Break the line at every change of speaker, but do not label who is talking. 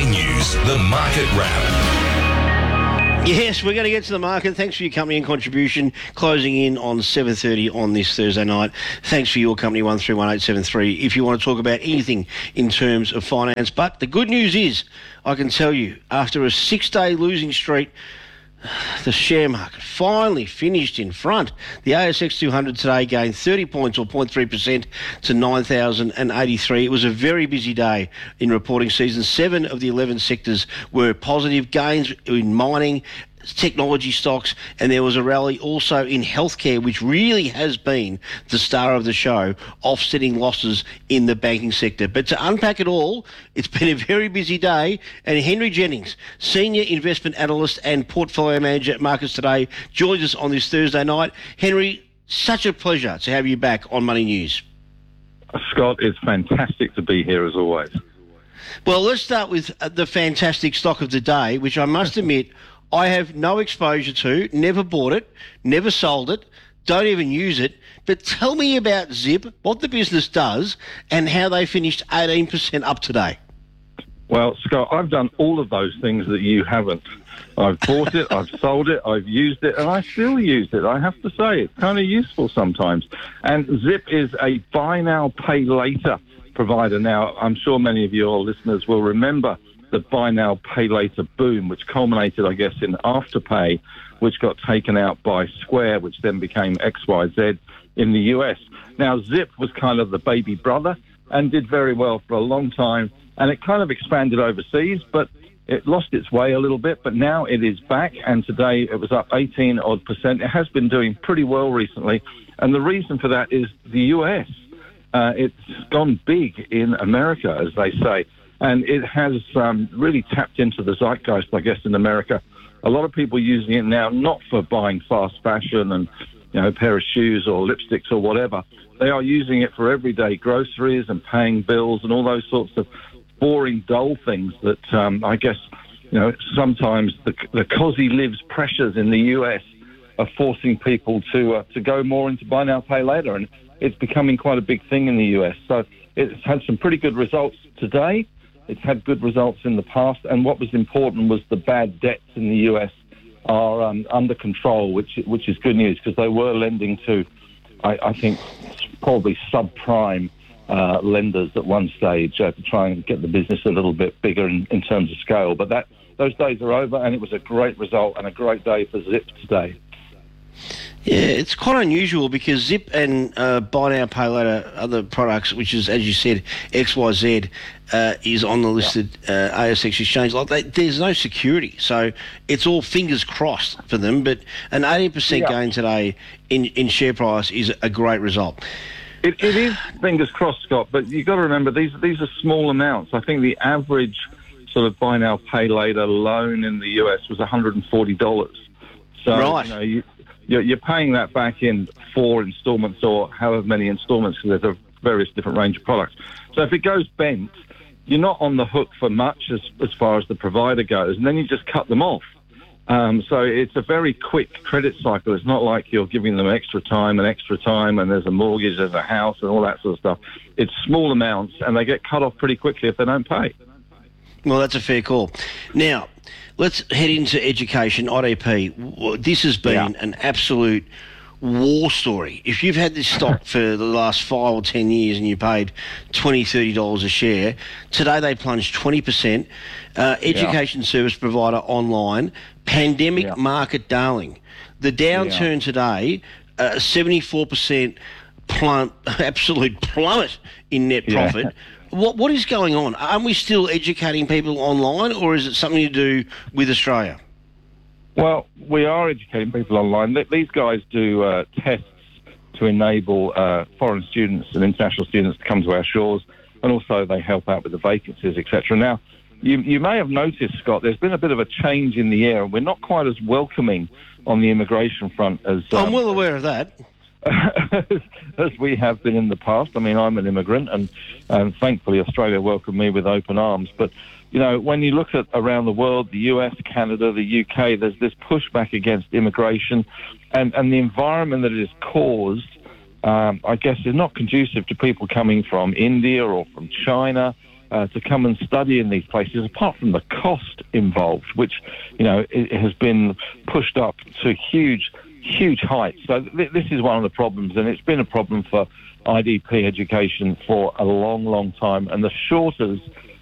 Money News, the Market Wrap.
Yes, we're going to get to the market. Thanks for your company and contribution. Closing in on 7:30 on this Thursday night. Thanks for your company, 131873, if you want to talk about anything in terms of finance. But the good news is, I can tell you, after a 6-day losing streak, the share market finally finished in front. The ASX 200 today gained 30 points or 0.3% to 9,083. It was a very busy day in reporting season. 7 of the 11 sectors were positive. Gains in mining, technology stocks, and there was a rally also in healthcare, which really has been the star of the show, offsetting losses in the banking sector. But to unpack it all, it's been a very busy day, and Henry Jennings, Senior Investment Analyst and Portfolio Manager at Markets Today, joins us on this Thursday night. Henry, such a pleasure to have you back on Money News.
Scott, it's fantastic to be here as always.
Well, let's start with the fantastic stock of the day, which I must admit I have no exposure to, never bought it, never sold it, don't even use it. But tell me about Zip, what the business does, and how they finished 18% up today.
Well, Scott, I've done all of those things that you haven't. I've bought it, I've sold it, I've used it, and I still use it. I have to say, it's kind of useful sometimes. And Zip is a buy now, pay later provider. Now, I'm sure many of your listeners will remember the buy now, pay later boom, which culminated, I guess, in Afterpay, which got taken out by Square, which then became XYZ in the US. Now, Zip was kind of the baby brother and did very well for a long time, and it kind of expanded overseas, but it lost its way a little bit, but now it is back, and today it was up 18-odd%. It has been doing pretty well recently, and the reason for that is the US. It's gone big in America, as they say. And it has really tapped into the zeitgeist, I guess, in America. A lot of people using it now, not for buying fast fashion and, a pair of shoes or lipsticks or whatever. They are using it for everyday groceries and paying bills and all those sorts of boring, dull things that I guess, sometimes the cosy lives pressures in the US are forcing people to go more into buy now, pay later. And it's becoming quite a big thing in the US. So it's had some pretty good results today. It's had good results in the past, and what was important was the bad debts in the US are under control, which is good news, because they were lending to, I think, probably subprime lenders at one stage to try and get the business a little bit bigger in terms of scale. But those days are over, and it was a great result and a great day for Zip today.
Yeah, it's quite unusual because Zip and buy now, pay later, other products, which is, as you said, XYZ, is on the listed ASX exchange. There's no security, so it's all fingers crossed for them. But an 18% gain today in share price is a great result.
It is fingers crossed, Scott, but you've got to remember these are small amounts. I think the average sort of buy now, pay later loan in the US was $140. So,
right.
You're paying that back in 4 instalments or however many instalments, because there's a various different range of products. So if it goes bent, you're not on the hook for much as far as the provider goes, and then you just cut them off. So it's a very quick credit cycle. It's not like you're giving them extra time, and there's a mortgage, there's a house, and all that sort of stuff. It's small amounts, and they get cut off pretty quickly if they don't pay.
Well, that's a fair call. Now, let's head into education, IDP. This has been an absolute war story. If you've had this stock for the last 5 or 10 years and you paid $20, $30 a share, today they plunged 20%. Education service provider online, pandemic market darling. The downturn today, 74% absolute plummet in net profit. What is going on? Aren't we still educating people online, or is it something to do with Australia?
Well, we are educating people online. These guys do tests to enable foreign students and international students to come to our shores, and also they help out with the vacancies, etc. Now, you may have noticed, Scott, there's been a bit of a change in the air, and we're not quite as welcoming on the immigration front as...
I'm well aware of that.
As we have been in the past. I mean, I'm an immigrant, and thankfully Australia welcomed me with open arms. But, when you look at around the world, the US, Canada, the UK, there's this pushback against immigration, and the environment that it has caused, I guess, is not conducive to people coming from India or from China, to come and study in these places, apart from the cost involved, which, it has been pushed up to huge heights. So this is one of the problems, and it's been a problem for IDP education for a long, long time. And the shorters